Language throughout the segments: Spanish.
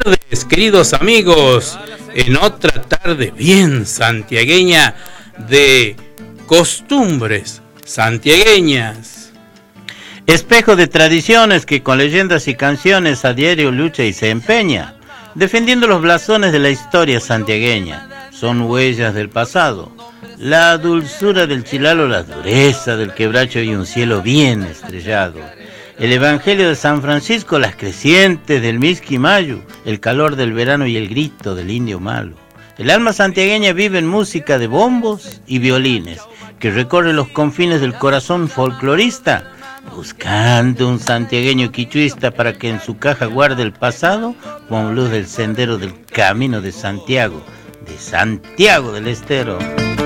tardes, queridos amigos, en otra tarde bien santiagueña de costumbres santiagueñas. Espejo de tradiciones que con leyendas y canciones a diario lucha y se empeña, defendiendo los blasones de la historia santiagueña. Son huellas del pasado, la dulzura del chilalo, la dureza del quebracho y un cielo bien estrellado. El Evangelio de San Francisco, las crecientes del Misquimayu, el calor del verano y el grito del indio malo. El alma santiagueña vive en música de bombos y violines, que recorre los confines del corazón folclorista, buscando un santiagueño quichuista para que en su caja guarde el pasado con luz del sendero del camino de Santiago del Estero.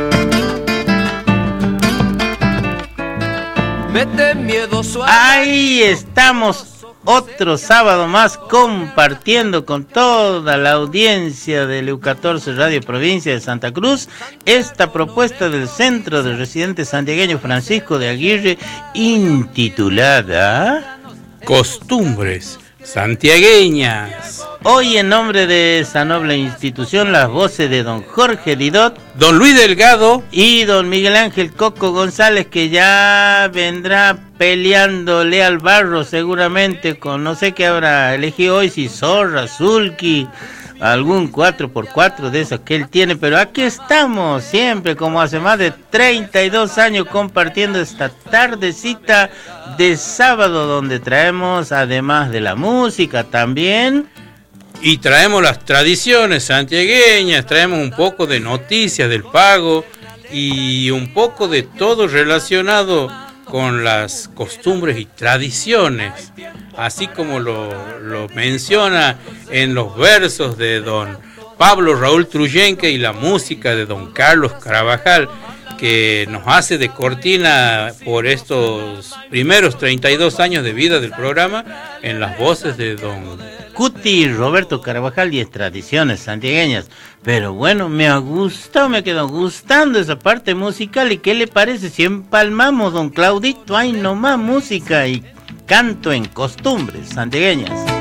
Ahí estamos otro sábado más compartiendo con toda la audiencia de LU14 Radio Provincia de Santa Cruz esta propuesta del Centro de Residentes Santiagueños Francisco de Aguirre intitulada Costumbres santiagueñas. Hoy en nombre de esa noble institución las voces de don Jorge Didot, don Luis Delgado y don Miguel Ángel Coco González, que ya vendrá peleándole al barro seguramente con no sé qué habrá elegido hoy, si zorra, sulky, algún 4x4 de esos que él tiene, pero aquí estamos siempre como hace más de 32 años compartiendo esta tardecita de sábado donde traemos además de la música también y traemos las tradiciones santiagueñas, traemos un poco de noticias del pago y un poco de todo relacionado con las costumbres y tradiciones, así como lo menciona en los versos de don Pablo Raúl Truyenque y la música de don Carlos Carabajal, que nos hace de cortina por estos primeros 32 años de vida del programa en las voces de don Cuti Roberto Carabajal y tradiciones santiagueñas. Pero bueno, me quedó gustando esa parte musical. ¿Y qué le parece si empalmamos, don Claudito? Hay nomás música y canto en costumbres santiagueñas.